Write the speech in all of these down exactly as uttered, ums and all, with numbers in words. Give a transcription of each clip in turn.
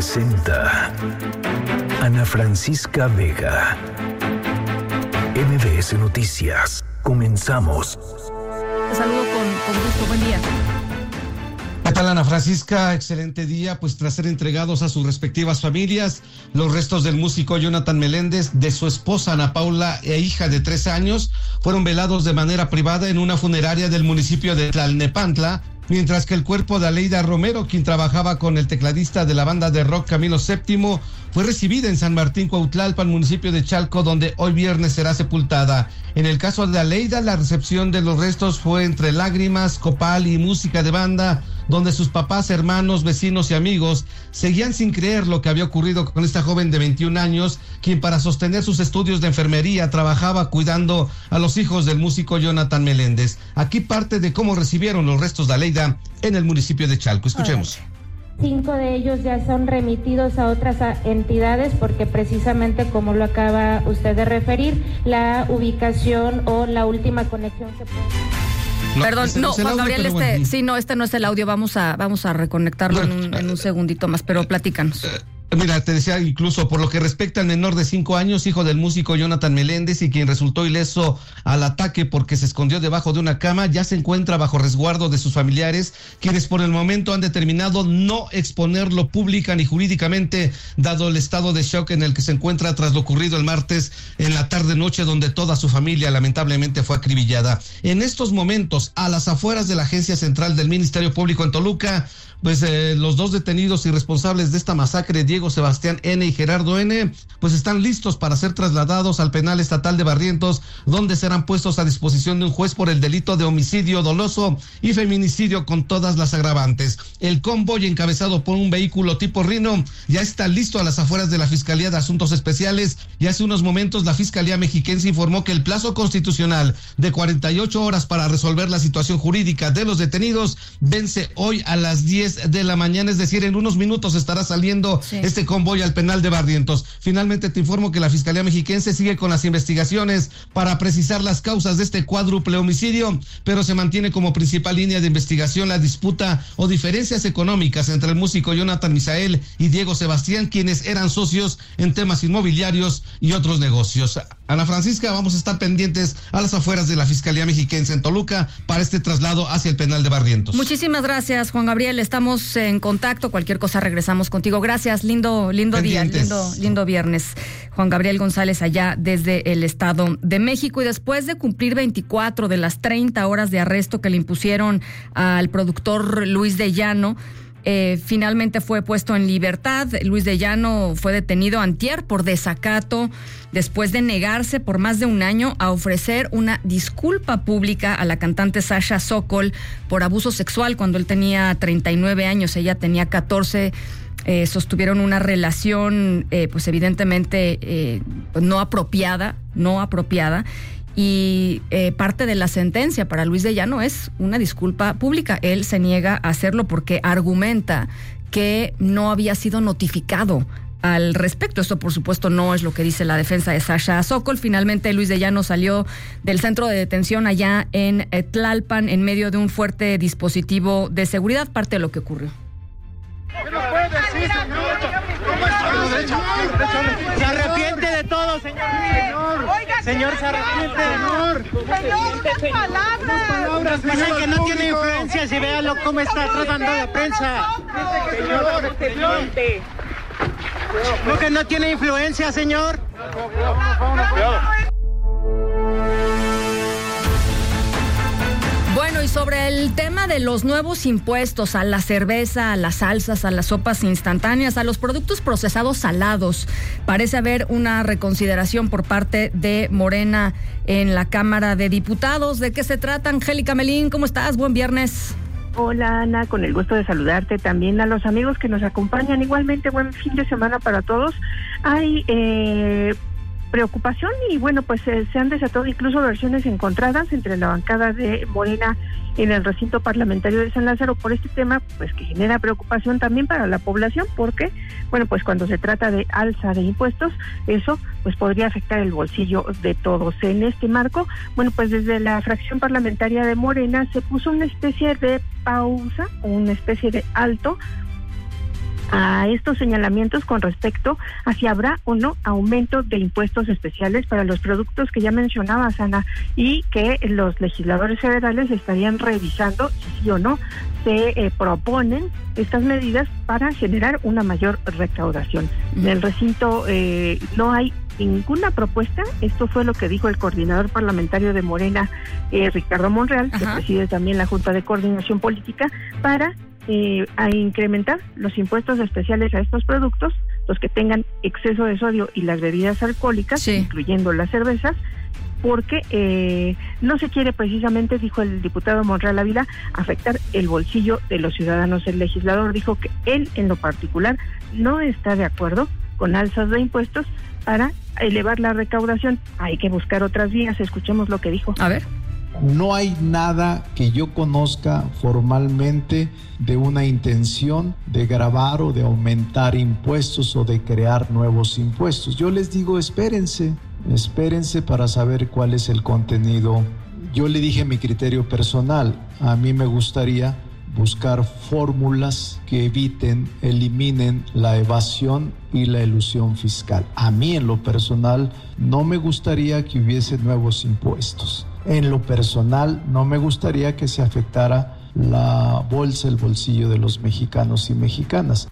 Presenta Ana Francisca Vega. M B S Noticias. Comenzamos. Te saludo con, con gusto. Buen día. ¿Qué tal, Ana Francisca? Excelente día. Pues tras ser entregados a sus respectivas familias, los restos del músico Jonathan Meléndez, de su esposa Ana Paula e hija de tres años, fueron velados de manera privada en una funeraria del municipio de Tlalnepantla, mientras que el cuerpo de Aleida Romero, quien trabajaba con el tecladista de la banda de rock Camilo séptimo, fue recibida en San Martín Cuautlalpan, municipio de Chalco, donde hoy viernes será sepultada. En el caso de Aleida, la recepción de los restos fue entre lágrimas, copal y música de banda, donde sus papás, hermanos, vecinos y amigos seguían sin creer lo que había ocurrido con esta joven de veintiún años, quien para sostener sus estudios de enfermería trabajaba cuidando a los hijos del músico Jonathan Meléndez. Aquí parte de cómo recibieron los restos de Aleida en el municipio de Chalco. Escuchemos. Cinco de ellos ya son remitidos a otras entidades porque precisamente, como lo acaba usted de referir, la ubicación o la última conexión que puede... No, Perdón, no, no Juan audio, Gabriel, este, bueno. sí, no, este no es el audio, vamos a, vamos a reconectarlo no, en, un, en un segundito más, pero platícanos. Mira, te decía, incluso por lo que respecta al menor de cinco años, hijo del músico Jonathan Meléndez y quien resultó ileso al ataque porque se escondió debajo de una cama, ya se encuentra bajo resguardo de sus familiares, quienes por el momento han determinado no exponerlo pública ni jurídicamente, dado el estado de shock en el que se encuentra tras lo ocurrido el martes en la tarde-noche, donde toda su familia lamentablemente fue acribillada. En estos momentos, a las afueras de la Agencia Central del Ministerio Público en Toluca, pues eh, los dos detenidos y responsables de esta masacre, Diego Sebastián N. y Gerardo N., pues están listos para ser trasladados al penal estatal de Barrientos, donde serán puestos a disposición de un juez por el delito de homicidio doloso y feminicidio con todas las agravantes. El convoy, encabezado por un vehículo tipo Rino, ya está listo a las afueras de la Fiscalía de Asuntos Especiales, y hace unos momentos la Fiscalía Mexiquense informó que el plazo constitucional de cuarenta y ocho horas para resolver la situación jurídica de los detenidos vence hoy a las diez de la mañana, es decir, en unos minutos estará saliendo sí. este convoy al penal de Barrientos. Finalmente te informo que la Fiscalía Mexiquense sigue con las investigaciones para precisar las causas de este cuádruple homicidio, pero se mantiene como principal línea de investigación la disputa o diferencias económicas entre el músico Jonathan Misael y Diego Sebastián, quienes eran socios en temas inmobiliarios y otros negocios. Ana Francisca, vamos a estar pendientes a las afueras de la Fiscalía Mexiquense en Toluca para este traslado hacia el penal de Barrientos. Muchísimas gracias, Juan Gabriel. Estamos en contacto. Cualquier cosa regresamos contigo. Gracias. Lindo, lindo día, lindo, lindo viernes. Juan Gabriel González, allá desde el Estado de México. Y después de cumplir veinticuatro de las treinta horas de arresto que le impusieron al productor Luis de Llano, Eh, finalmente fue puesto en libertad. Luis de Llano fue detenido antier por desacato después de negarse por más de un año a ofrecer una disculpa pública a la cantante Sasha Sokol por abuso sexual cuando él tenía treinta y nueve años, ella tenía catorce. Eh, sostuvieron una relación eh, pues evidentemente eh, no apropiada, no apropiada. Y eh, parte de la sentencia para Luis de Llano es una disculpa pública. Él se niega a hacerlo porque argumenta que no había sido notificado al respecto. Esto, por supuesto, no es lo que dice la defensa de Sasha Sokol. Finalmente, Luis de Llano salió del centro de detención allá en Tlalpan en medio de un fuerte dispositivo de seguridad, parte de lo que ocurrió. ¿Qué nos puede decir, señor? Se arrepiente de todo, señor. Señor, Oiga, señor se arrepiente. Señor, señor, unas palabras. palabras Dicen que no tiene influencia, si véalo cómo está tratando de prensa. Señor, señor. ¿No que no tiene influencia, señor? Bueno, y sobre el tema de los nuevos impuestos a la cerveza, a las salsas, a las sopas instantáneas, a los productos procesados salados, parece haber una reconsideración por parte de Morena en la Cámara de Diputados. ¿De qué se trata? Angélica Melín, ¿cómo estás? Buen viernes. Hola, Ana, con el gusto de saludarte, también a los amigos que nos acompañan. Igualmente, buen fin de semana para todos. Hay eh, preocupación y bueno, pues eh, se han desatado incluso versiones encontradas entre la bancada de Morena en el recinto parlamentario de San Lázaro por este tema, pues que genera preocupación también para la población, porque bueno, pues cuando se trata de alza de impuestos, eso pues podría afectar el bolsillo de todos. En este marco, bueno, pues desde la fracción parlamentaria de Morena se puso una especie de pausa, una especie de alto a estos señalamientos con respecto a si habrá o no aumento de impuestos especiales para los productos que ya mencionabas, Ana, y que los legisladores federales estarían revisando si sí o no se eh, proponen estas medidas para generar una mayor recaudación. En el recinto eh, no hay ninguna propuesta. Esto fue lo que dijo el coordinador parlamentario de Morena, eh, Ricardo Monreal, Ajá. que preside también la Junta de Coordinación Política, para Eh, a incrementar los impuestos especiales a estos productos, los que tengan exceso de sodio y las bebidas alcohólicas, sí. incluyendo las cervezas, porque eh, no se quiere precisamente, dijo el diputado Monreal Ávila, afectar el bolsillo de los ciudadanos. El legislador dijo que él, en lo particular, no está de acuerdo con alzas de impuestos para elevar la recaudación. Hay que buscar otras vías. Escuchemos lo que dijo. A ver. No hay nada que yo conozca formalmente de una intención de gravar o de aumentar impuestos o de crear nuevos impuestos. Yo les digo, espérense, espérense para saber cuál es el contenido. Yo le dije mi criterio personal, a mí me gustaría buscar fórmulas que eviten, eliminen la evasión y la elusión fiscal. A mí en lo personal no me gustaría que hubiese nuevos impuestos. En lo personal, no me gustaría que se afectara la bolsa, el bolsillo de los mexicanos y mexicanas.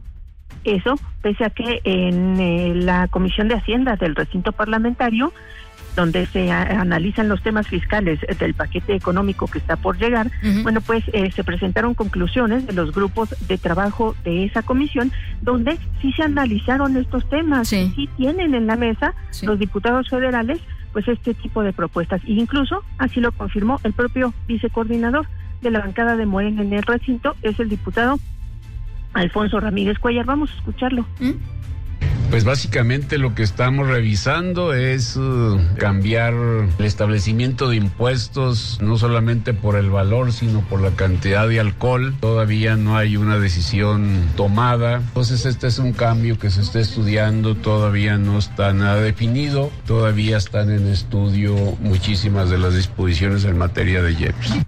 Eso, pese a que en eh, la Comisión de Hacienda del recinto parlamentario, donde se a, analizan los temas fiscales del paquete económico que está por llegar, uh-huh. bueno, pues eh, se presentaron conclusiones de los grupos de trabajo de esa comisión, donde sí se analizaron estos temas, sí, sí tienen en la mesa sí. los diputados federales pues este tipo de propuestas, e incluso así lo confirmó el propio vicecoordinador de la bancada de Morena en el recinto, es el diputado Alfonso Ramírez Cuellar. Vamos a escucharlo. ¿Mm? Pues básicamente lo que estamos revisando es uh, cambiar el establecimiento de impuestos, no solamente por el valor, sino por la cantidad de alcohol. Todavía no hay una decisión tomada. Entonces este es un cambio que se está estudiando, todavía no está nada definido. Todavía están en estudio muchísimas de las disposiciones en materia de I E P S.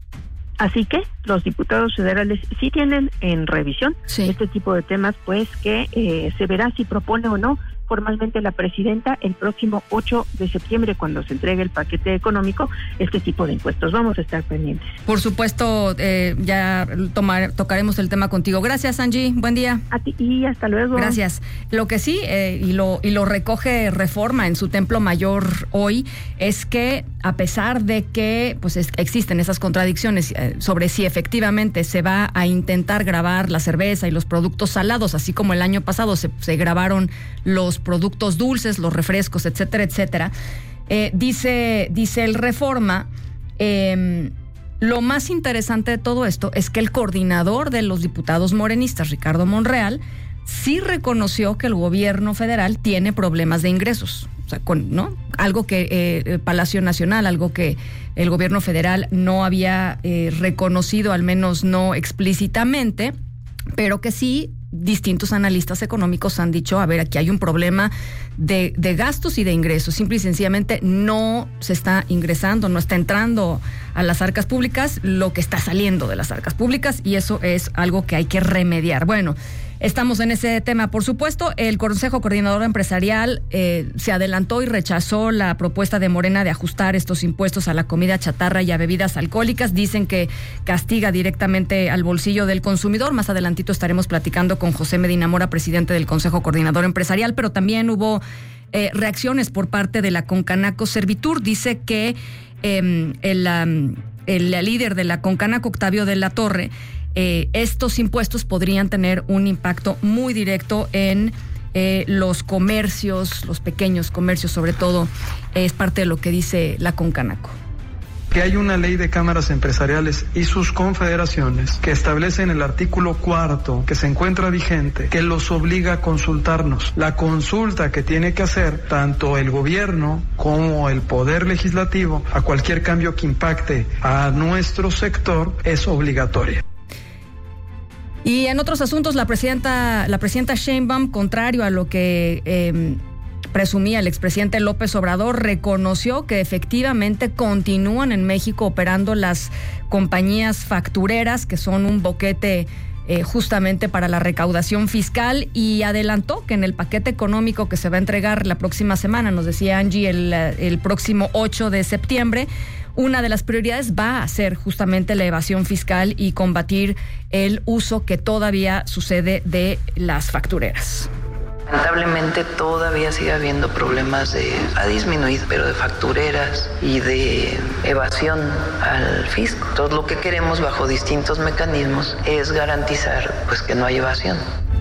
Así que los diputados federales sí tienen en revisión sí. este tipo de temas, pues que eh, se verá si propone o no formalmente la presidenta el próximo ocho de septiembre, cuando se entregue el paquete económico, este tipo de impuestos. Vamos a estar pendientes. Por supuesto, eh, ya tomar, tocaremos el tema contigo. Gracias, Angie. Buen día. A ti y hasta luego. Gracias. Lo que sí, eh, y lo y lo recoge Reforma en su templo mayor hoy, es que a pesar de que pues es, existen esas contradicciones eh, sobre si efectivamente se va a intentar gravar la cerveza y los productos salados, así como el año pasado se, se gravaron los productos dulces, los refrescos, etcétera, etcétera. Eh, dice, dice el Reforma, eh, lo más interesante de todo esto es que el coordinador de los diputados morenistas, Ricardo Monreal, sí reconoció que el gobierno federal tiene problemas de ingresos. O sea, con, ¿no? Algo que eh, Palacio Nacional, algo que el gobierno federal no había eh, reconocido, al menos no explícitamente, pero que sí distintos analistas económicos han dicho, a ver, aquí hay un problema de, de gastos y de ingresos. Simple y sencillamente no se está ingresando, no está entrando a las arcas públicas lo que está saliendo de las arcas públicas, y eso es algo que hay que remediar. Bueno, estamos en ese tema, por supuesto. El Consejo Coordinador Empresarial eh, se adelantó y rechazó la propuesta de Morena de ajustar estos impuestos a la comida chatarra y a bebidas alcohólicas. Dicen que castiga directamente al bolsillo del consumidor. Más adelantito estaremos platicando con José Medina Mora, presidente del Consejo Coordinador Empresarial, pero también hubo eh, reacciones por parte de la Concanaco Servitur. Dice que eh, el, um, el líder de la Concanaco, Octavio de la Torre, Eh, estos impuestos podrían tener un impacto muy directo en eh, los comercios, los pequeños comercios, sobre todo, es parte de lo que dice la Concanaco. Que hay una ley de cámaras empresariales y sus confederaciones que establece en el artículo cuarto, que se encuentra vigente, que los obliga a consultarnos. La consulta que tiene que hacer tanto el gobierno como el poder legislativo a cualquier cambio que impacte a nuestro sector es obligatoria. Y en otros asuntos, la presidenta, la presidenta Sheinbaum, contrario a lo que eh, presumía el expresidente López Obrador, reconoció que efectivamente continúan en México operando las compañías factureras, que son un boquete eh, justamente para la recaudación fiscal, y adelantó que en el paquete económico que se va a entregar la próxima semana, nos decía Angie, el, el próximo ocho de septiembre, una de las prioridades va a ser justamente la evasión fiscal y combatir el uso que todavía sucede de las factureras. Lamentablemente todavía sigue habiendo problemas de, ha disminuido, pero de factureras y de evasión al fisco. Todo lo que queremos bajo distintos mecanismos es garantizar pues que no hay evasión.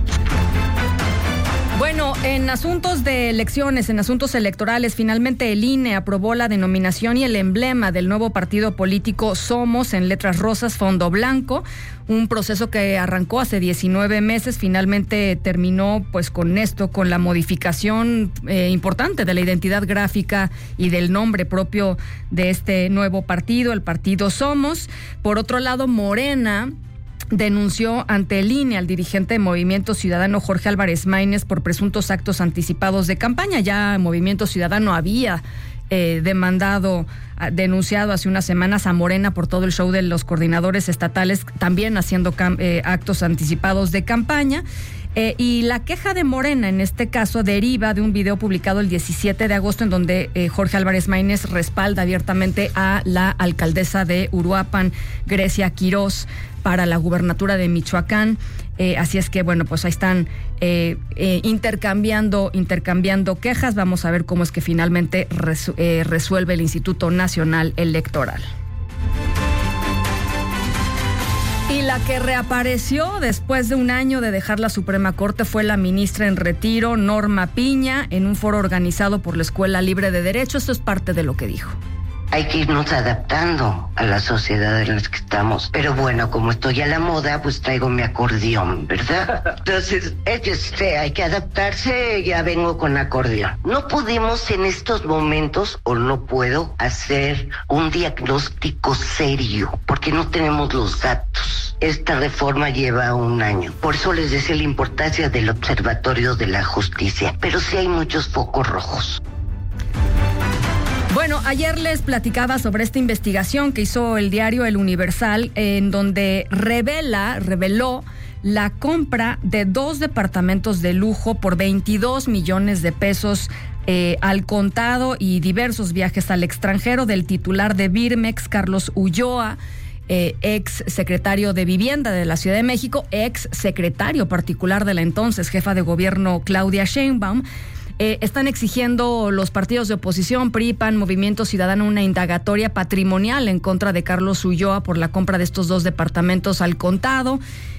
Bueno, en asuntos de elecciones, en asuntos electorales, finalmente el I N E aprobó la denominación y el emblema del nuevo partido político Somos, en letras rosas, fondo blanco, un proceso que arrancó hace diecinueve meses, finalmente terminó pues con esto, con la modificación eh, importante de la identidad gráfica y del nombre propio de este nuevo partido, el partido Somos. Por otro lado, Morena denunció ante el I N E al dirigente de Movimiento Ciudadano Jorge Álvarez Maínez por presuntos actos anticipados de campaña. Ya Movimiento Ciudadano había eh, demandado, denunciado hace unas semanas a Morena por todo el show de los coordinadores estatales, también haciendo cam- eh, actos anticipados de campaña. Eh, y la queja de Morena, en este caso, deriva de un video publicado el diecisiete de agosto en donde eh, Jorge Álvarez Maínez respalda abiertamente a la alcaldesa de Uruapan, Grecia Quirós, para la gubernatura de Michoacán. Eh, así es que, bueno, pues ahí están eh, eh, intercambiando, intercambiando quejas. Vamos a ver cómo es que finalmente resu- eh, resuelve el Instituto Nacional Electoral. Y la que reapareció después de un año de dejar la Suprema Corte fue la ministra en retiro, Norma Piña, en un foro organizado por la Escuela Libre de Derecho. Esto es parte de lo que dijo. Hay que irnos adaptando a la sociedad en la que estamos. Pero bueno, como estoy a la moda, pues traigo mi acordeón, ¿verdad? Entonces, este, hay que adaptarse, ya vengo con acordeón. No pudimos en estos momentos, o no puedo, hacer un diagnóstico serio, porque no tenemos los datos. Esta reforma lleva un año. Por eso les decía la importancia del Observatorio de la Justicia. Pero sí hay muchos focos rojos. Bueno, ayer les platicaba sobre esta investigación que hizo el diario El Universal, en donde revela, reveló la compra de dos departamentos de lujo por veintidós millones de pesos eh, al contado y diversos viajes al extranjero del titular de Birmex, Carlos Ulloa, eh, ex secretario de Vivienda de la Ciudad de México, ex secretario particular de la entonces jefa de gobierno Claudia Sheinbaum. Eh, están exigiendo los partidos de oposición, P R I, P A N, Movimiento Ciudadano, una indagatoria patrimonial en contra de Carlos Ulloa por la compra de estos dos departamentos al contado.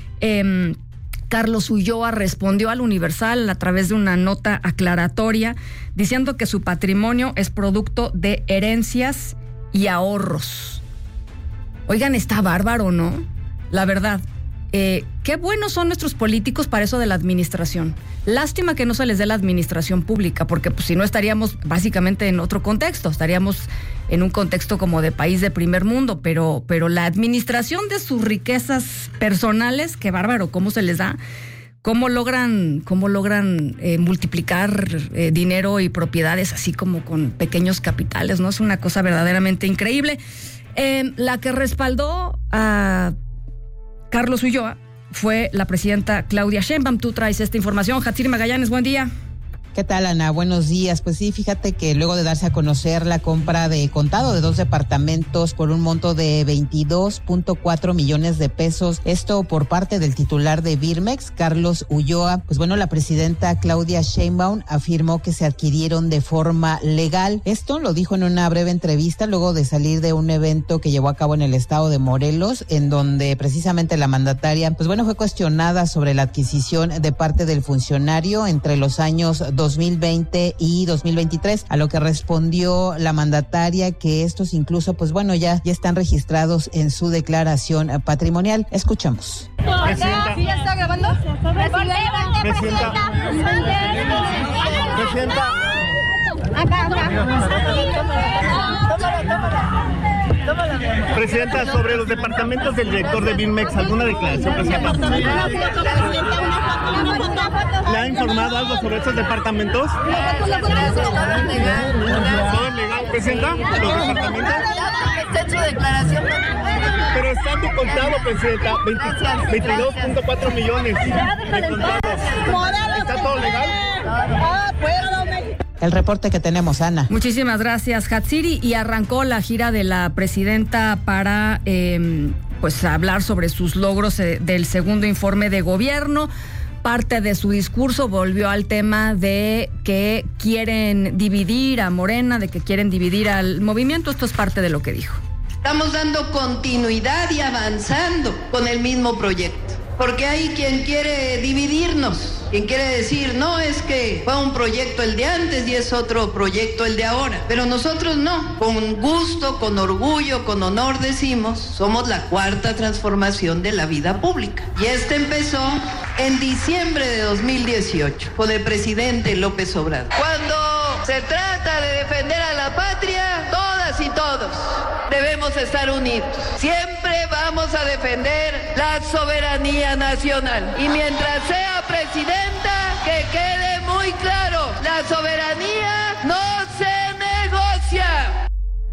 Eh, Carlos Ulloa respondió al Universal a través de una nota aclaratoria diciendo que su patrimonio es producto de herencias y ahorros. Oigan, está bárbaro, ¿no? La verdad. Eh, qué buenos son nuestros políticos para eso de la administración. Lástima que no se les dé la administración pública, porque pues, si no estaríamos básicamente en otro contexto, estaríamos en un contexto como de país de primer mundo, pero, pero la administración de sus riquezas personales, qué bárbaro, cómo se les da, cómo logran, cómo logran eh, multiplicar eh, dinero y propiedades así como con pequeños capitales, ¿no? Es una cosa verdaderamente increíble. Eh, la que respaldó a Carlos Ulloa fue la presidenta Claudia Sheinbaum. Tú traes esta información. Hatsiri Magallanes, buen día. ¿Qué tal, Ana? Buenos días. Pues sí, fíjate que luego de darse a conocer la compra de contado de dos departamentos por un monto de veintidós punto cuatro millones de pesos, esto por parte del titular de Birmex, Carlos Ulloa, pues bueno, la presidenta Claudia Sheinbaum afirmó que se adquirieron de forma legal. Esto lo dijo en una breve entrevista luego de salir de un evento que llevó a cabo en el estado de Morelos, en donde precisamente la mandataria, pues bueno, fue cuestionada sobre la adquisición de parte del funcionario entre los años dos mil veinte y dos mil veintitrés, a lo que respondió la mandataria que estos incluso, pues bueno, ya, ya están registrados en su declaración patrimonial. Escuchamos. Presidenta. ¿Sí ya está grabando? Presidenta. Presidenta. Presidenta. Acá, acá. Presidenta, sobre los departamentos del director de Birmex, ¿alguna declaración, presidenta? ¿Le ha informado algo sobre estos departamentos? Gracias, gracias, todo legal. ¿Todo es legal, Presidenta? ¿Los departamentos? Está en su declaración. Pero está en tu contado, Presidenta, veintidós punto cuatro millones de contados. ¿Está todo legal? El reporte que tenemos, Ana. Muchísimas gracias, Hatsiri. Y arrancó la gira de la presidenta para eh, pues hablar sobre sus logros eh, del segundo informe de gobierno. Parte de su discurso volvió al tema de que quieren dividir a Morena, de que quieren dividir al movimiento. Esto es parte de lo que dijo. Estamos dando continuidad y avanzando con el mismo proyecto. Porque hay quien quiere dividirnos, quien quiere decir, no, es que fue un proyecto el de antes y es otro proyecto el de ahora. Pero nosotros no, con gusto, con orgullo, con honor decimos, somos la cuarta transformación de la vida pública. Y este empezó en diciembre de dos mil dieciocho, con el presidente López Obrador. Cuando se trata de defender a la patria, todas y todos debemos estar unidos. Siempre vamos a defender la soberanía nacional. Y mientras sea presidenta, que quede muy claro, la soberanía no se negocia.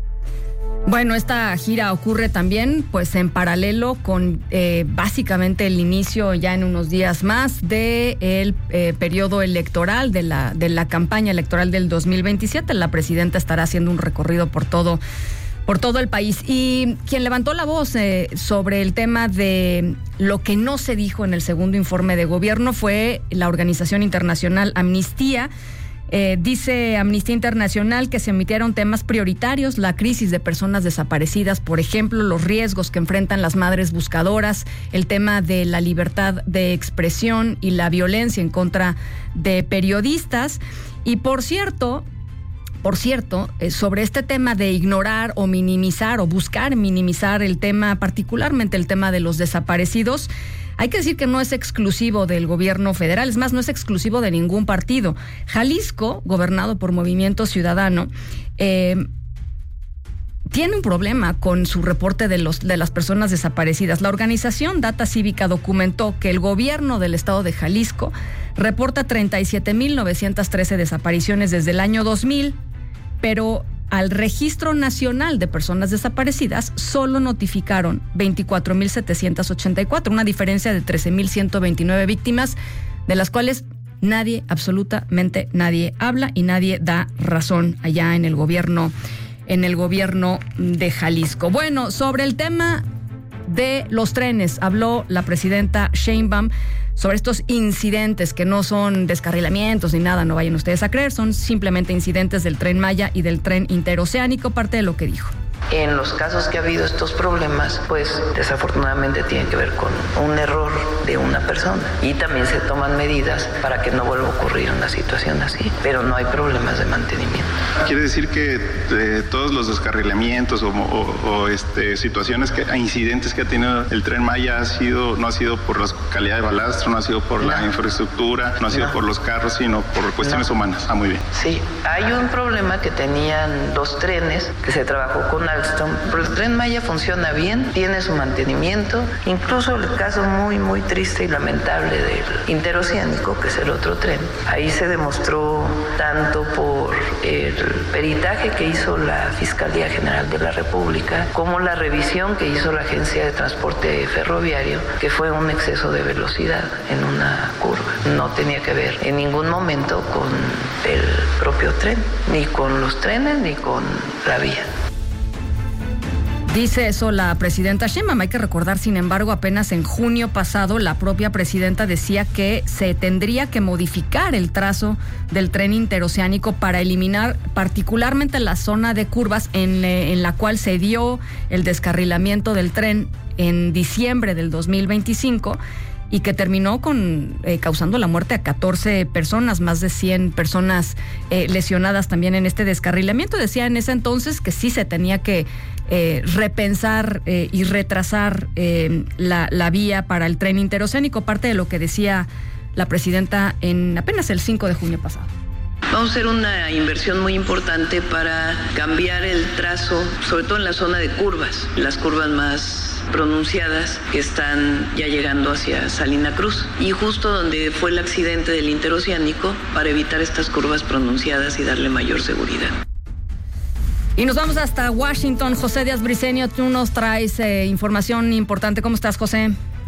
Bueno, esta gira ocurre también pues en paralelo con eh, básicamente el inicio ya en unos días más del de eh, periodo electoral, de la, de la campaña electoral del dos mil veintisiete. La presidenta estará haciendo un recorrido por todo por todo el país. Y quien levantó la voz eh, sobre el tema de lo que no se dijo en el segundo informe de gobierno fue la organización internacional Amnistía. Eh, dice Amnistía Internacional que se emitieron temas prioritarios, la crisis de personas desaparecidas, por ejemplo, los riesgos que enfrentan las madres buscadoras, el tema de la libertad de expresión y la violencia en contra de periodistas. Y por cierto, Por cierto, eh, sobre este tema de ignorar o minimizar o buscar minimizar el tema, particularmente el tema de los desaparecidos, hay que decir que no es exclusivo del gobierno federal, es más, no es exclusivo de ningún partido. Jalisco, gobernado por Movimiento Ciudadano, eh, tiene un problema con su reporte de, los, de las personas desaparecidas. La organización Data Cívica documentó que el gobierno del estado de Jalisco reporta treinta y siete mil novecientas trece desapariciones desde el año dos mil, pero al Registro Nacional de Personas Desaparecidas solo notificaron veinticuatro mil setecientas ochenta y cuatro, una diferencia de trece mil ciento veintinueve víctimas, de las cuales nadie, absolutamente nadie habla y nadie da razón allá en el gobierno, en el gobierno de Jalisco. Bueno, sobre el tema de los trenes habló la presidenta Sheinbaum sobre estos incidentes que no son descarrilamientos ni nada, no vayan ustedes a creer, son simplemente incidentes del Tren Maya y del Tren Interoceánico, parte de lo que dijo. En los casos que ha habido estos problemas, pues desafortunadamente tienen que ver con un error de una persona y también se toman medidas para que no vuelva a ocurrir una situación así, pero no hay problemas de mantenimiento. Quiere decir que eh, todos los descarrilamientos o, o, o este, situaciones, que, incidentes que ha tenido el Tren Maya ha sido, no ha sido por la calidad de balastro, no ha sido por no. la infraestructura, no ha sido no. por los carros, sino por cuestiones no. humanas. Ah, muy bien. Sí, hay un problema que tenían dos trenes que se trabajó con Alstom, pero el Tren Maya funciona bien, tiene su mantenimiento, incluso el caso muy, muy triste y lamentable del Interoceánico, que es el otro tren. Ahí se demostró tanto por el peritaje que hizo la Fiscalía General de la República, como la revisión que hizo la Agencia de Transporte Ferroviario, que fue un exceso de velocidad en una curva. No tenía que ver en ningún momento con el propio tren, ni con los trenes, ni con la vía. Dice eso la presidenta Sheinbaum. Hay que recordar, sin embargo, apenas en junio pasado la propia presidenta decía que se tendría que modificar el trazo del tren interoceánico para eliminar particularmente la zona de curvas en, en la cual se dio el descarrilamiento del tren en diciembre del dos mil veinticinco y que terminó con eh, causando la muerte a catorce personas, más de cien personas eh, lesionadas también en este descarrilamiento. Decía en ese entonces que sí se tenía que eh, repensar eh, y retrasar eh, la, la vía para el tren interoceánico, parte de lo que decía la presidenta en apenas el cinco de junio pasado. Vamos a hacer una inversión muy importante para cambiar el trazo, sobre todo en la zona de curvas, las curvas más pronunciadas que están ya llegando hacia Salina Cruz y justo donde fue el accidente del interoceánico para evitar estas curvas pronunciadas y darle mayor seguridad. Y nos vamos hasta Washington. José Díaz Briceño, tú nos traes eh, información importante. ¿Cómo estás, José?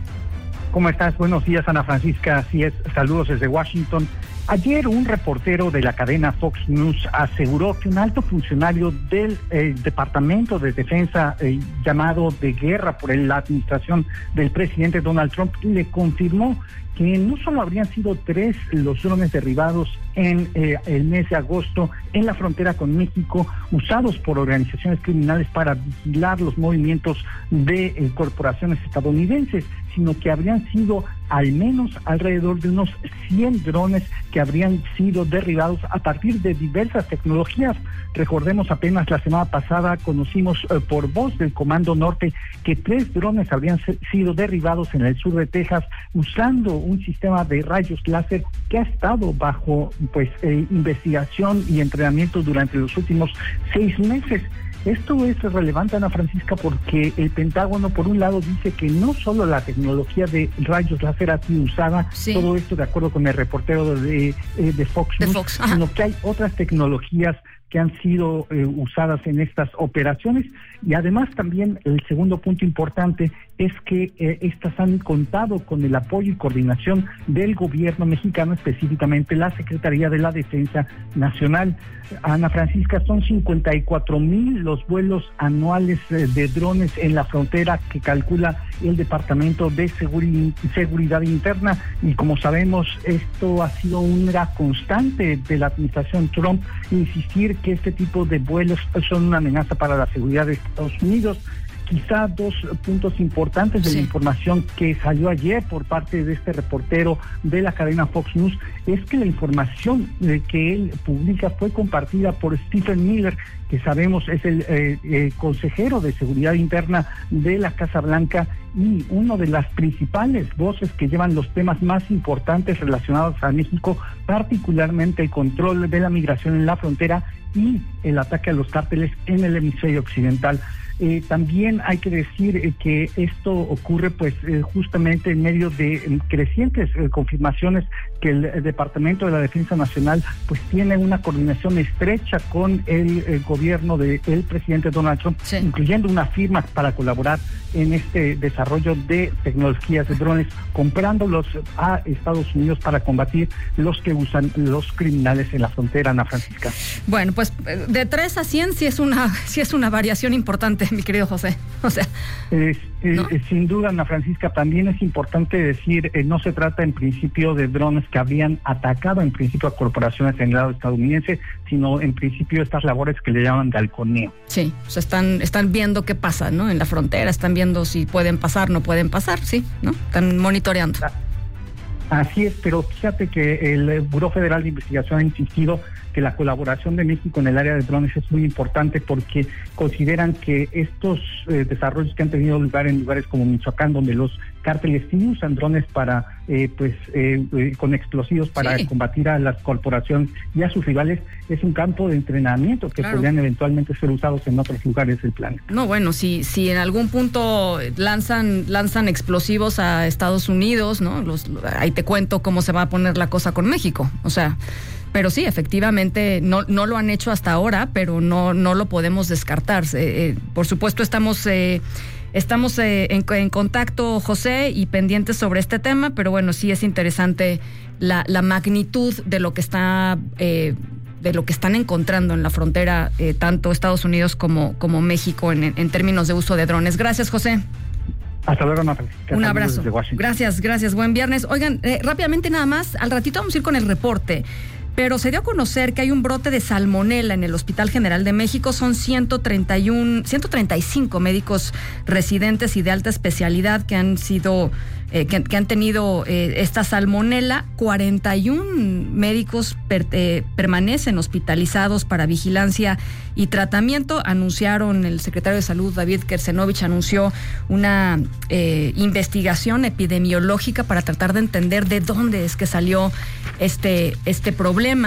¿Cómo estás? Buenos días, Ana Francisca. Así es, saludos desde Washington. Ayer un reportero de la cadena Fox News aseguró que un alto funcionario del eh, Departamento de Defensa eh, llamado de guerra por la administración del presidente Donald Trump le confirmó que no solo habrían sido tres los drones derribados en eh, el mes de agosto en la frontera con México, usados por organizaciones criminales para vigilar los movimientos de eh, corporaciones estadounidenses, sino que habrían sido al menos alrededor de unos cien drones que habrían sido derribados a partir de diversas tecnologías. Recordemos, apenas la semana pasada conocimos eh, por voz del Comando Norte que tres drones habrían sido derribados en el sur de Texas usando un sistema de rayos láser que ha estado bajo pues eh, investigación y entrenamiento durante los últimos seis meses. Esto es relevante, Ana Francisca, porque el Pentágono, por un lado, dice que no solo la tecnología de rayos láser ha sido usada, sí. Todo esto de acuerdo con el reportero de, eh, de Fox News, Fox, sino que hay otras tecnologías que han sido eh, usadas en estas operaciones, y además también el segundo punto importante es que eh, estas han contado con el apoyo y coordinación del gobierno mexicano, específicamente la Secretaría de la Defensa Nacional. Ana Francisca, son cincuenta y cuatro mil los vuelos anuales eh, de drones en la frontera que calcula el Departamento de Seguri- Seguridad Interna, y como sabemos esto ha sido una constante de la administración Trump, insistir que este tipo de vuelos son una amenaza para la seguridad de Estados Unidos. Quizá dos puntos importantes de sí. la información que salió ayer por parte de este reportero de la cadena Fox News es que la información eh, que él publica fue compartida por Stephen Miller, que sabemos es el eh, eh, consejero de Seguridad Interna de la Casa Blanca y una de las principales voces que llevan los temas más importantes relacionados a México, particularmente el control de la migración en la frontera y el ataque a los cárteles en el hemisferio occidental. Eh, también hay que decir eh, que esto ocurre pues eh, justamente en medio de eh, crecientes eh, confirmaciones que el, el Departamento de la Defensa Nacional pues tiene una coordinación estrecha con el, el gobierno del presidente Donald Trump, sí. incluyendo una firma para colaborar en este desarrollo de tecnologías de drones, comprándolos a Estados Unidos para combatir los que usan los criminales en la frontera, Ana Francisca. Bueno, pues de tres a cien sí es una, sí es una variación importante, mi querido José. O sea, es, es, ¿no? es, sin duda, Ana Francisca, también es importante decir, eh, no se trata en principio de drones que habrían atacado en principio a corporaciones en el lado estadounidense, sino en principio estas labores que le llaman de halconeo. Sí, o sea, están, están viendo qué pasa, ¿no? En la frontera, están viendo si pueden pasar, no pueden pasar, sí, ¿no? Están monitoreando. Así es, pero fíjate que el Buró Federal de Investigación ha insistido que la colaboración de México en el área de drones es muy importante porque consideran que estos eh, desarrollos que han tenido lugar en lugares como Michoacán, donde los cárteles sí usan drones para, eh, pues, eh, eh, con explosivos para sí. combatir a las corporaciones y a sus rivales, es un campo de entrenamiento que claro. podrían eventualmente ser usados en otros lugares del planeta. No, bueno, si si en algún punto lanzan lanzan explosivos a Estados Unidos, ¿no? Los, ahí te cuento cómo se va a poner la cosa con México, o sea... Pero sí, efectivamente, no no lo han hecho hasta ahora, pero no no lo podemos descartar. Eh, eh, por supuesto, estamos eh, estamos eh, en, en contacto, José, y pendientes sobre este tema, pero bueno, sí es interesante la, la magnitud de lo que está eh, de lo que están encontrando en la frontera, eh, tanto Estados Unidos como, como México, en, en términos de uso de drones. Gracias, José. Hasta luego, Ana. Un abrazo. Gracias, gracias. Buen viernes. Oigan, eh, rápidamente nada más, al ratito vamos a ir con el reporte. Pero se dio a conocer que hay un brote de salmonela en el Hospital General de México. Son ciento treinta y uno, ciento treinta y cinco médicos residentes y de alta especialidad que han sido, eh, que, que han tenido eh, esta salmonela. cuarenta y uno médicos per, eh, permanecen hospitalizados para vigilancia y tratamiento. Anunciaron, el secretario de Salud, David Kersenovich, anunció una eh, investigación epidemiológica para tratar de entender de dónde es que salió este, este problema.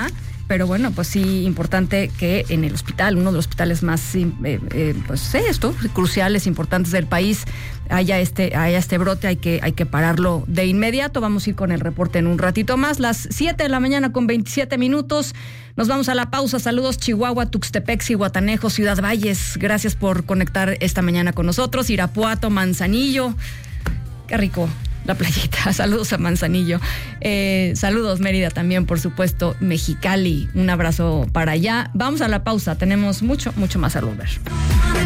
pero bueno, pues sí, importante que en el hospital, uno de los hospitales más, eh, eh, pues esto, cruciales, importantes del país, haya este, haya este brote, hay que, hay que pararlo de inmediato. Vamos a ir con el reporte en un ratito más, las siete de la mañana con veintisiete minutos. Nos vamos a la pausa. Saludos Chihuahua, Tuxtepec, Zihuatanejo, Ciudad Valles. Gracias por conectar esta mañana con nosotros. Irapuato, Manzanillo. Qué rico la playita. Saludos a Manzanillo. Eh, saludos Mérida también, por supuesto. Mexicali. Un abrazo para allá. Vamos a la pausa. Tenemos mucho, mucho más a volver.